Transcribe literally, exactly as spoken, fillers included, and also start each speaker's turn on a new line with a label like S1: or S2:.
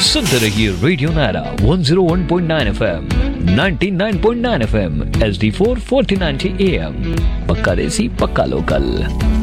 S1: सुनते रहिए radio Naira one zero one point nine FM, ninety nine point nine FM, H D four forty ninety am. पक्का देसी पक्का local.